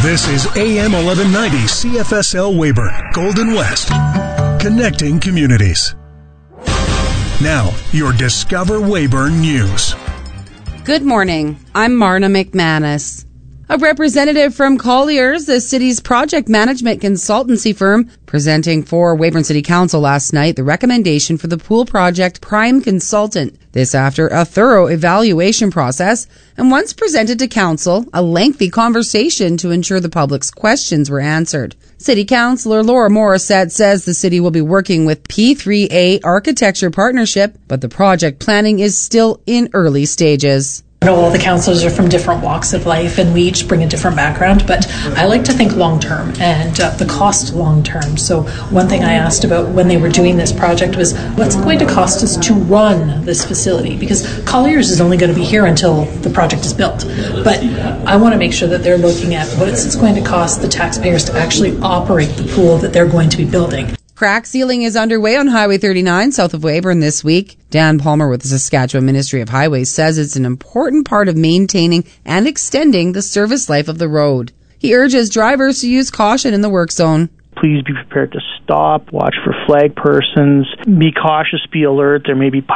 This is AM 1190 CFSL Weyburn, Golden West, connecting communities. Now, your Discover Weyburn News. Good morning. I'm Marna McManus. A representative from Colliers, the city's project management consultancy firm, presenting for Weyburn City Council last night the recommendation for the pool project prime consultant. This after a thorough evaluation process and once presented to council, a lengthy conversation to ensure the public's questions were answered. City Councillor Laura Morissette says the city will be working with P3A Architecture Partnership, but the project planning is still in early stages. I know all the councillors are from different walks of life and we each bring a different background, but I like to think long-term and the cost long-term. So one thing I asked about when they were doing this project was, what's it going to cost us to run this facility? Because Colliers is only going to be here until the project is built. But I want to make sure that they're looking at what it's going to cost the taxpayers to actually operate the pool that they're going to be building. Crack sealing is underway on Highway 39 south of Weyburn this week. Dan Palmer with the Saskatchewan Ministry of Highways says it's an important part of maintaining and extending the service life of the road. He urges drivers to use caution in the work zone. Please be prepared to stop, watch for flag persons, be cautious, be alert. There may be